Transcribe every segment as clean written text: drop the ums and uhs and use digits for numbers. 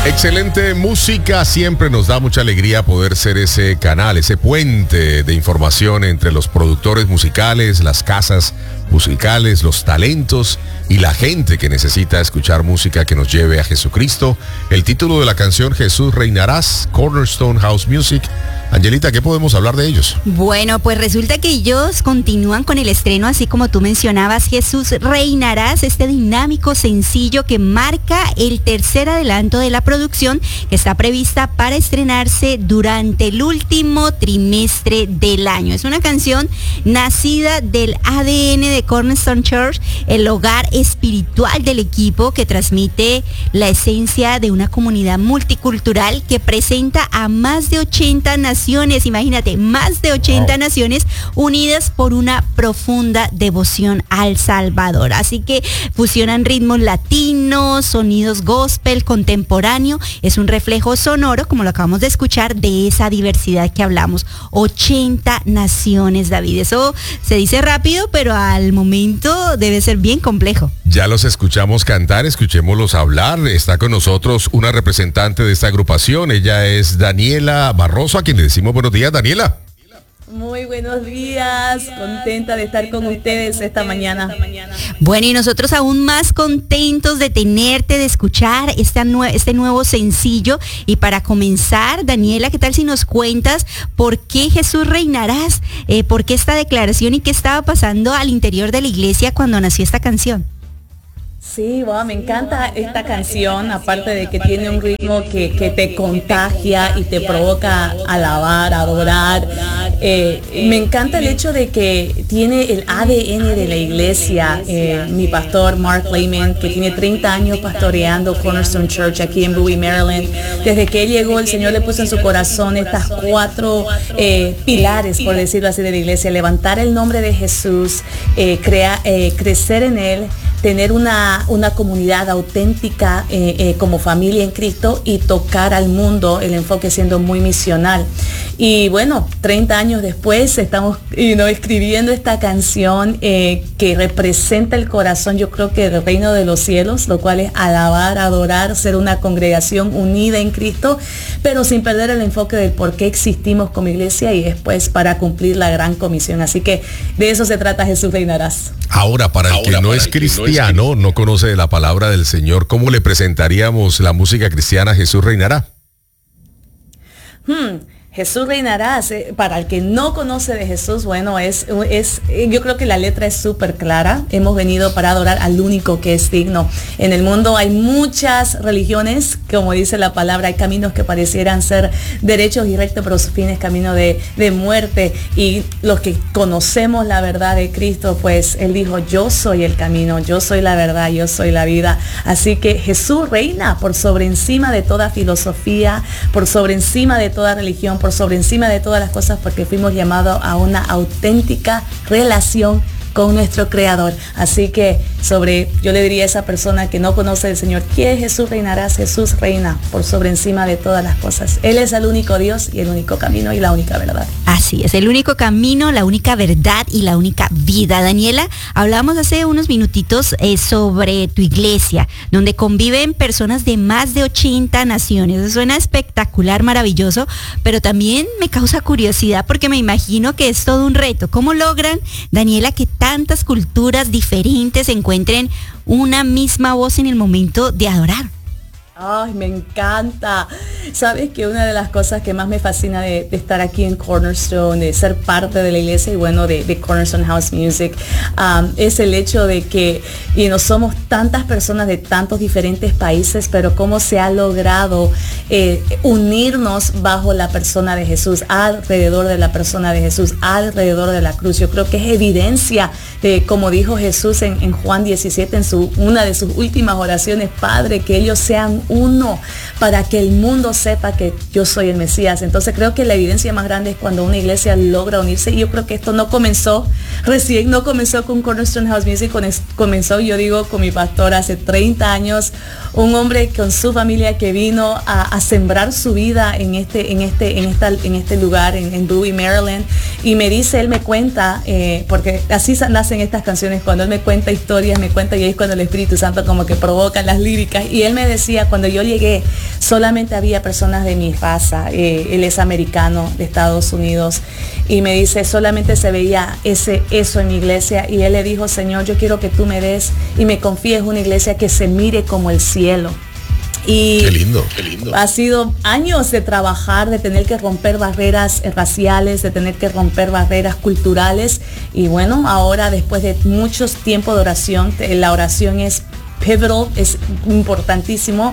Excelente música, siempre nos da mucha alegría poder ser ese canal, ese puente de información entre los productores musicales, las casas musicales, los talentos y la gente que necesita escuchar música que nos lleve a Jesucristo. El título de la canción, Jesús Reinarás, Cornerstone House Music. Angelita, ¿qué podemos hablar de ellos? Bueno, pues resulta que ellos continúan con el estreno, así como tú mencionabas, Jesús Reinarás, este dinámico sencillo que marca el tercer adelanto de la producción que está prevista para estrenarse durante el último trimestre del año. Es una canción nacida del ADN de Cornerstone Church, el hogar espiritual del equipo que transmite la esencia de una comunidad multicultural que presenta a más de 80 naciones, imagínate, más de 80 naciones unidas por una profunda devoción al Salvador. Así que fusionan ritmos latinos, sonidos gospel, contemporáneo. Es un reflejo sonoro, como lo acabamos de escuchar, de esa diversidad que hablamos. 80 naciones, David. Eso se dice rápido, pero al momento debe ser bien complejo. Ya los escuchamos cantar, escuchémoslos hablar. Está con nosotros una representante de esta agrupación. Ella es Daniela Barroso, a quien le decimos buenos días, Daniela. Muy buenos días, contenta de estar con ustedes esta mañana. Bueno, y nosotros aún más contentos de tenerte, de escuchar este nuevo sencillo. Y para comenzar, Daniela, ¿qué tal si nos cuentas por qué Jesús Reinarás? ¿Por qué esta declaración y qué estaba pasando al interior de la iglesia cuando nació esta canción? Sí, wow, me encanta esta canción, aparte de que tiene un ritmo que te contagia y te provoca alabar, adorar. Me encanta el hecho de que tiene el ADN de la iglesia. Mi pastor Mark Lehman, que tiene 30 años pastoreando Cornerstone Church aquí en Bowie, Maryland. Desde que él llegó, el Señor le puso en su corazón estas 4 pilares, por decirlo así, de la iglesia: levantar el nombre de Jesús, crecer en él, tener una comunidad auténtica como familia en Cristo y tocar al mundo, el enfoque siendo muy misional. Y bueno, 30 años después estamos escribiendo esta canción que representa el corazón, yo creo que del reino de los cielos, lo cual es alabar, adorar, ser una congregación unida en Cristo, pero sin perder el enfoque del por qué existimos como iglesia y después para cumplir la gran comisión. Así que de eso se trata Jesús Reinarás. Ahora, para el que no es cristiano, no conoce la palabra del Señor, ¿cómo le presentaríamos la música cristiana Jesús Reinará? Jesús Reinará, para el que no conoce de Jesús, bueno, yo creo que la letra es súper clara. Hemos venido para adorar al único que es digno. En el mundo hay muchas religiones, como dice la palabra, hay caminos que parecieran ser derechos y rectos, pero su fin es camino de muerte. Y los que conocemos la verdad de Cristo, pues Él dijo: yo soy el camino, yo soy la verdad, yo soy la vida. Así que Jesús reina por sobre encima de toda filosofía, por sobre encima de toda religión, por sobre encima de todas las cosas, porque fuimos llamados a una auténtica relación con nuestro Creador. Así que yo le diría a esa persona que no conoce al Señor: ¿quién es Jesús Reinarás? Jesús reina por sobre encima de todas las cosas. Él es el único Dios y el único camino y la única verdad. Así es, el único camino, la única verdad y la única vida. Daniela, hablábamos hace unos minutitos sobre tu iglesia, donde conviven personas de más de 80 naciones. Eso suena espectacular, maravilloso, pero también me causa curiosidad porque me imagino que es todo un reto. ¿Cómo logran, Daniela, que tantas culturas diferentes encuentren una misma voz en el momento de adorar? Ay, me encanta. Sabes que una de las cosas que más me fascina de estar aquí en Cornerstone, de ser parte de la iglesia y bueno, de Cornerstone House Music, es el hecho de que somos tantas personas de tantos diferentes países, pero cómo se ha logrado unirnos bajo la persona de Jesús, alrededor de la persona de Jesús, alrededor de la cruz. Yo creo que es evidencia de, como dijo Jesús en Juan 17, en una de sus últimas oraciones: Padre, que ellos sean uno, para que el mundo sepa que yo soy el Mesías. Entonces creo que la evidencia más grande es cuando una iglesia logra unirse, y yo creo que esto no comenzó con Cornerstone House Music, comenzó, yo digo, con mi pastor hace 30 años, un hombre con su familia que vino a sembrar su vida en este lugar, en Bowie, Maryland, y él me cuenta, porque así nacen estas canciones, cuando él me cuenta historias, y ahí es cuando el Espíritu Santo como que provoca las líricas, y él me decía: cuando yo llegué, solamente había personas de mi raza, él es americano de Estados Unidos, y me dice, solamente se veía eso en mi iglesia, y él le dijo, Señor, yo quiero que tú me des y me confíes una iglesia que se mire como el cielo. Y qué lindo, qué lindo. Ha sido años de trabajar, de tener que romper barreras raciales, de tener que romper barreras culturales. Y bueno, ahora después de muchos tiempos de oración, la oración es pivotal, es importantísimo.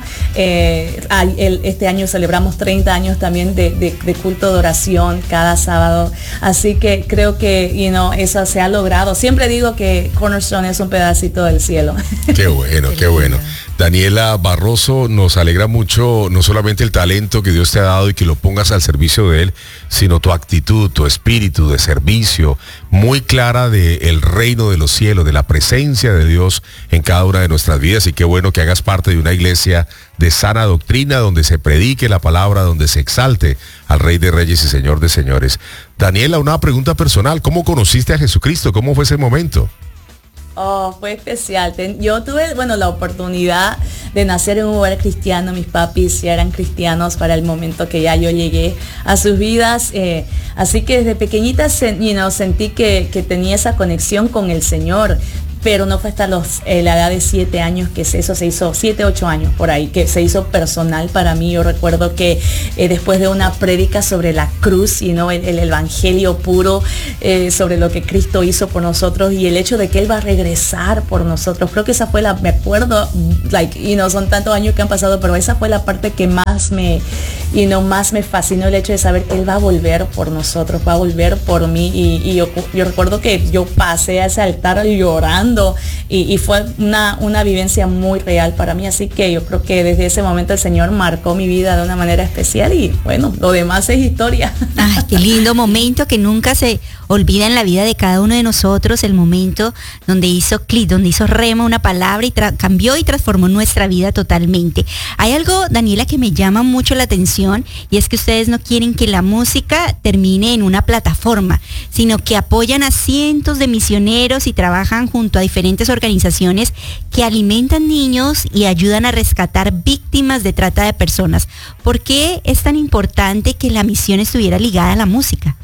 Este año celebramos 30 años también de culto de oración cada sábado. Así que creo que eso se ha logrado. Siempre digo que Cornerstone es un pedacito del cielo. Qué bueno, qué bueno. Daniela Barroso, nos alegra mucho no solamente el talento que Dios te ha dado y que lo pongas al servicio de Él, sino tu actitud, tu espíritu de servicio, muy clara del reino de los cielos, de la presencia de Dios en cada una de nuestras vidas. Y qué bueno que hagas parte de una iglesia de sana doctrina, donde se predique la palabra, donde se exalte al Rey de Reyes y Señor de Señores. Daniela, una pregunta personal, ¿cómo conociste a Jesucristo? ¿Cómo fue ese momento? Oh, fue especial. Yo tuve, la oportunidad de nacer en un hogar cristiano. Mis papis ya eran cristianos para el momento que ya yo llegué a sus vidas. Así que desde pequeñita sentí que tenía esa conexión con el Señor. Pero no fue hasta la edad de 7 años que eso se hizo, 7, 8 años por ahí, que se hizo personal para mí. Yo recuerdo que después de una prédica sobre la cruz, el evangelio puro, sobre lo que Cristo hizo por nosotros y el hecho de que Él va a regresar por nosotros. Creo que esa fue me acuerdo, son tantos años que han pasado, pero esa fue la parte que más me fascinó, el hecho de saber que Él va a volver por nosotros, va a volver por mí. Y yo recuerdo que yo pasé a ese altar llorando. Y fue una vivencia muy real para mí, así que yo creo que desde ese momento el Señor marcó mi vida de una manera especial y lo demás es historia. Ay, qué lindo momento que nunca se olvida en la vida de cada uno de nosotros, el momento donde hizo clic, donde hizo rema una palabra y cambió y transformó nuestra vida totalmente. Hay algo, Daniela, que me llama mucho la atención y es que ustedes no quieren que la música termine en una plataforma, sino que apoyan a cientos de misioneros y trabajan junto a diferentes organizaciones que alimentan niños y ayudan a rescatar víctimas de trata de personas. ¿Por qué es tan importante que la misión estuviera ligada a la música?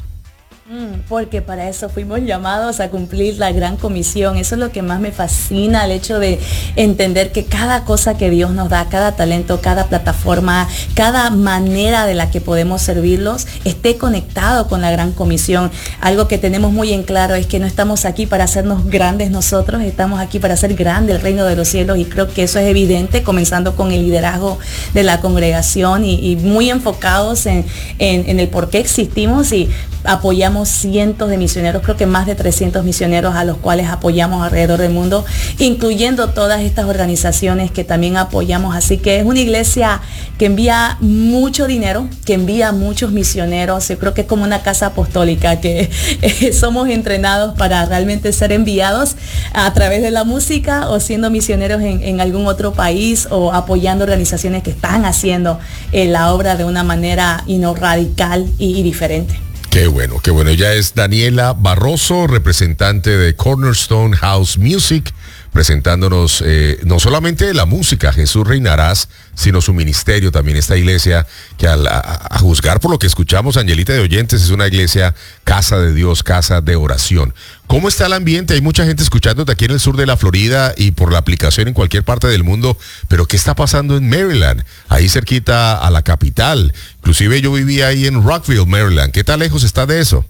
Porque para eso fuimos llamados a cumplir la gran comisión. Eso es lo que más me fascina, el hecho de entender que cada cosa que Dios nos da, cada talento, cada plataforma, cada manera de la que podemos servirlos, esté conectado con la gran comisión. Algo que tenemos muy en claro es que no estamos aquí para hacernos grandes nosotros, estamos aquí para hacer grande el reino de los cielos, y creo que eso es evidente, comenzando con el liderazgo de la congregación y muy enfocados en el por qué existimos, y apoyamos cientos de misioneros, creo que más de 300 misioneros a los cuales apoyamos alrededor del mundo, incluyendo todas estas organizaciones que también apoyamos. Así que es una iglesia que envía mucho dinero, que envía muchos misioneros. Yo creo que es como una casa apostólica, que somos entrenados para realmente ser enviados a través de la música o siendo misioneros en algún otro país o apoyando organizaciones que están haciendo la obra de una manera radical y diferente. Qué bueno, qué bueno. Ella es Daniela Barroso, representante de Cornerstone House Music, presentándonos no solamente la música, Jesús Reinarás, sino su ministerio también. Esta iglesia que a juzgar por lo que escuchamos, Angelita, de oyentes, es una iglesia casa de Dios, casa de oración. ¿Cómo está el ambiente? Hay mucha gente escuchándote aquí en el sur de la Florida y por la aplicación en cualquier parte del mundo, pero ¿qué está pasando en Maryland? Ahí cerquita a la capital. Inclusive yo vivía ahí en Rockville, Maryland. ¿Qué tan lejos está de eso?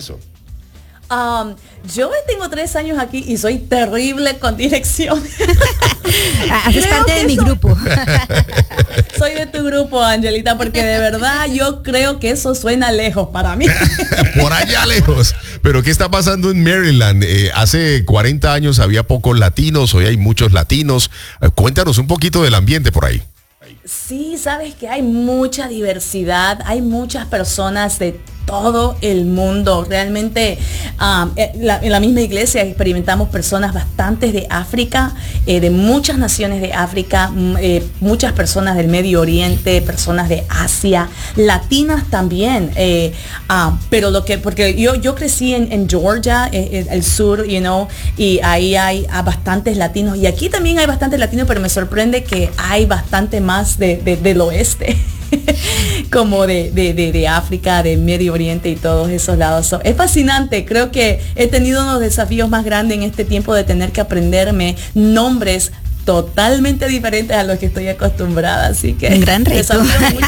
Yo tengo 3 años aquí y soy terrible con dirección. Haces parte de mi grupo. Soy de tu grupo, Angelita, porque de verdad yo creo que eso suena lejos para mí. Por allá lejos. Pero ¿qué está pasando en Maryland? Hace 40 años había pocos latinos, hoy hay muchos latinos. Cuéntanos un poquito del ambiente por ahí. Sí, sabes que hay mucha diversidad, hay muchas personas de todo el mundo. Realmente en la misma iglesia experimentamos personas bastantes de África, de muchas naciones de África, muchas personas del Medio Oriente, personas de Asia, latinas también. Pero porque yo crecí en Georgia, el sur, y ahí hay bastantes latinos. Y aquí también hay bastantes latinos, pero me sorprende que hay bastante más del oeste. Como de África, de Medio Oriente y todos esos lados. Es fascinante. Creo que he tenido unos desafíos más grandes en este tiempo de tener que aprenderme nombres totalmente diferentes a los que estoy acostumbrada, así que un gran reto.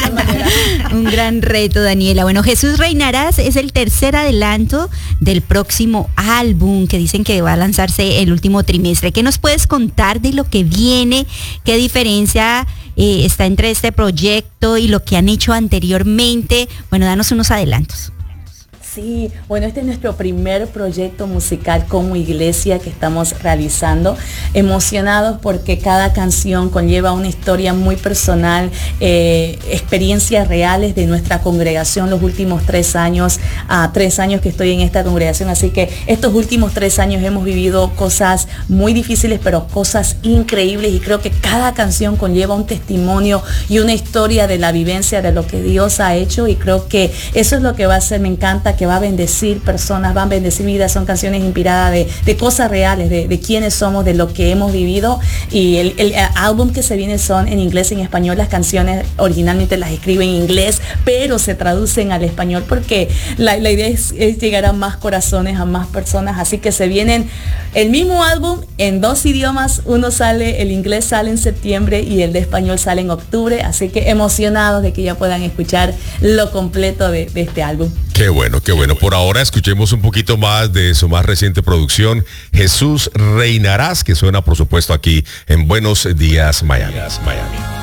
Un gran reto, Daniela. Bueno, Jesús Reinarás es el tercer adelanto del próximo álbum que dicen que va a lanzarse el último trimestre. ¿Qué nos puedes contar de lo que viene? ¿Qué diferencia está entre este proyecto y lo que han hecho anteriormente? Bueno, danos unos adelantos. Sí, bueno, este es nuestro primer proyecto musical como iglesia que estamos realizando. Emocionados porque cada canción conlleva una historia muy personal, experiencias reales de nuestra congregación los últimos 3 años, 3 años que estoy en esta congregación. Así que estos últimos 3 años hemos vivido cosas muy difíciles, pero cosas increíbles, y creo que cada canción conlleva un testimonio y una historia de la vivencia de lo que Dios ha hecho, y creo que eso es lo que va a hacer. Me encanta que va a bendecir personas, va a bendecir vidas. Son canciones inspiradas de cosas reales, de quiénes somos, de lo que hemos vivido. Y el álbum que se viene son en inglés y en español. Las canciones originalmente las escribo en inglés, pero se traducen al español porque la idea es llegar a más corazones, a más personas. Así que se vienen el mismo álbum en 2 idiomas. Uno sale, el inglés sale en septiembre y el de español sale en octubre. Así que emocionados de que ya puedan escuchar lo completo de este álbum. Qué bueno, qué bueno. Por ahora escuchemos un poquito más de su más reciente producción, Jesús Reinarás, que suena por supuesto aquí en Buenos Días, Miami.